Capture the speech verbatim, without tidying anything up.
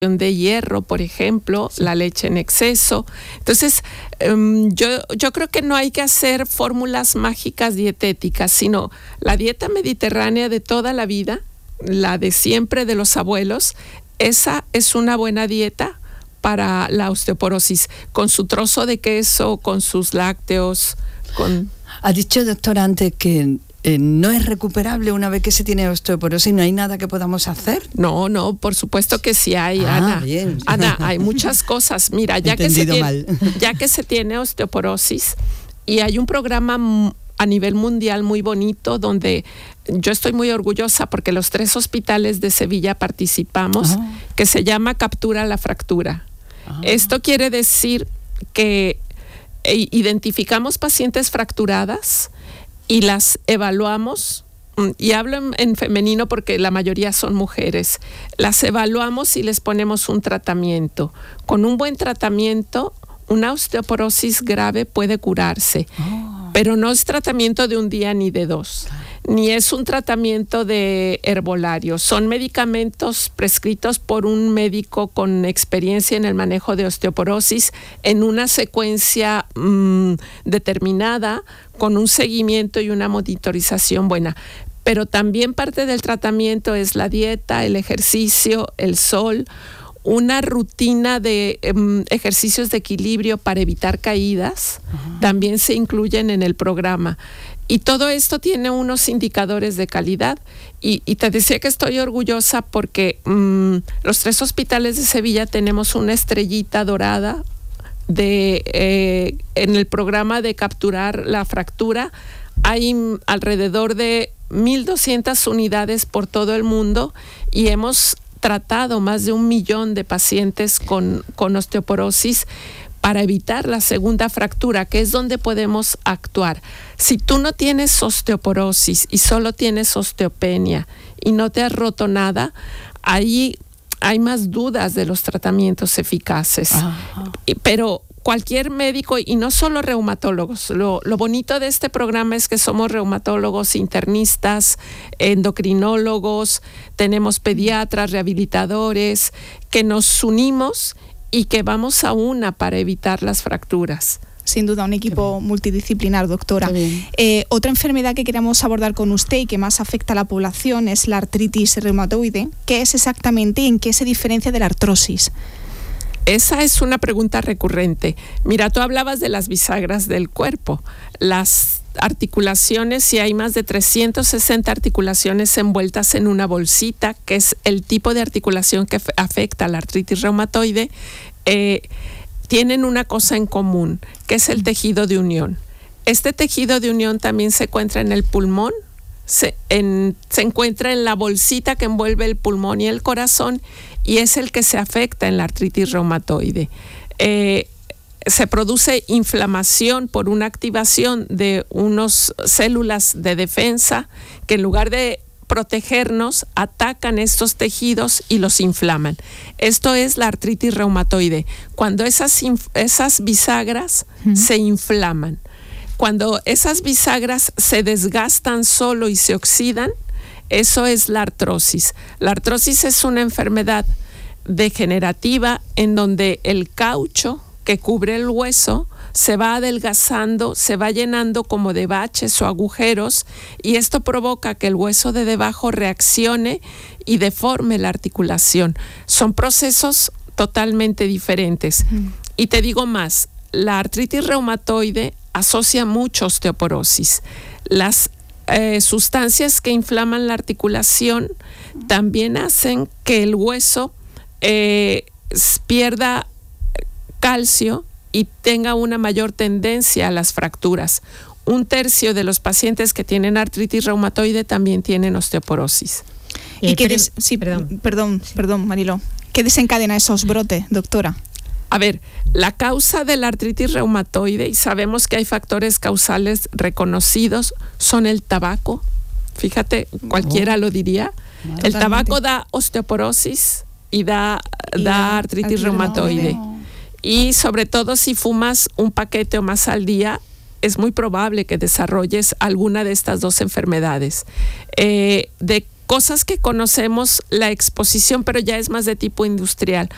de hierro, por ejemplo, sí. La leche en exceso. Entonces, um, yo, yo creo que no hay que hacer fórmulas mágicas dietéticas, sino la dieta mediterránea de toda la vida, la de siempre de los abuelos, esa es una buena dieta para la osteoporosis, con su trozo de queso, con sus lácteos, con... Ha dicho, doctora, antes que Eh, ¿no es recuperable una vez que se tiene osteoporosis? ¿No hay nada que podamos hacer? No, no, por supuesto que sí hay, ah, Ana. Bien. Ana, hay muchas cosas. Mira, ya que, se tiene, mal. ya que se tiene osteoporosis, y hay un programa a nivel mundial muy bonito donde yo estoy muy orgullosa porque los tres hospitales de Sevilla participamos, oh. que se llama Captura la Fractura. Oh. Esto quiere decir que identificamos pacientes fracturadas y las evaluamos, y hablo en, en femenino porque la mayoría son mujeres, las evaluamos y les ponemos un tratamiento. Con un buen tratamiento, una osteoporosis grave puede curarse, oh. pero no es tratamiento de un día ni de dos, ni es un tratamiento de herbolario. Son medicamentos prescritos por un médico con experiencia en el manejo de osteoporosis en una secuencia mmm, determinada, con un seguimiento y una monitorización buena. Pero también parte del tratamiento es la dieta, el ejercicio, el sol, una rutina de um, ejercicios de equilibrio para evitar caídas, uh-huh. también se incluyen en el programa. Y todo esto tiene unos indicadores de calidad. Y, y te decía que estoy orgullosa porque um, los tres hospitales de Sevilla tenemos una estrellita dorada de eh, en el programa de Capturar la Fractura. Hay alrededor de mil doscientas unidades por todo el mundo y hemos tratado más de un millón de pacientes con, con osteoporosis para evitar la segunda fractura, que es donde podemos actuar. Si tú no tienes osteoporosis y solo tienes osteopenia y no te has roto nada, ahí hay más dudas de los tratamientos eficaces. Ajá. Pero cualquier médico, y no solo reumatólogos, lo, lo bonito de este programa es que somos reumatólogos, internistas, endocrinólogos, tenemos pediatras, rehabilitadores, que nos unimos y que vamos a una para evitar las fracturas. Sin duda, un equipo multidisciplinar, doctora. Eh, otra enfermedad que queremos abordar con usted y que más afecta a la población es la artritis reumatoide. ¿Qué es exactamente y en qué se diferencia de la artrosis? Esa es una pregunta recurrente. Mira, tú hablabas de las bisagras del cuerpo. Las articulaciones, si hay más de trescientas sesenta articulaciones envueltas en una bolsita, que es el tipo de articulación que afecta a la artritis reumatoide, eh, tienen una cosa en común, que es el tejido de unión. Este tejido de unión también se encuentra en el pulmón, se, en, se encuentra en la bolsita que envuelve el pulmón y el corazón, y es el que se afecta en la artritis reumatoide. Eh, se produce inflamación por una activación de unas células de defensa que en lugar de protegernos, atacan estos tejidos y los inflaman. Esto es la artritis reumatoide. Cuando esas, esas bisagras uh-huh. se inflaman, cuando esas bisagras se desgastan solo y se oxidan, eso es la artrosis. La artrosis es una enfermedad degenerativa en donde el caucho que cubre el hueso se va adelgazando, se va llenando como de baches o agujeros, y esto provoca que el hueso de debajo reaccione y deforme la articulación. Son procesos totalmente diferentes. Mm. Y te digo más, la artritis reumatoide asocia mucho osteoporosis. Las eh, sustancias que inflaman la articulación también hacen que el hueso eh, pierda calcio y tenga una mayor tendencia a las fracturas. Un tercio de los pacientes que tienen artritis reumatoide también tienen osteoporosis. ¿Y qué des- sí, perdón, perdón, sí. perdón, Mariló. ¿Qué desencadena esos brotes, doctora? A ver, la causa de la artritis reumatoide, y sabemos que hay factores causales reconocidos, son el tabaco. Fíjate, cualquiera oh. lo diría. Totalmente. El tabaco da osteoporosis y da, y da artritis reumatoide. No. Y sobre todo si fumas un paquete o más al día, es muy probable que desarrolles alguna de estas dos enfermedades. Eh, de cosas que conocemos, la exposición, pero ya es más de tipo industrial.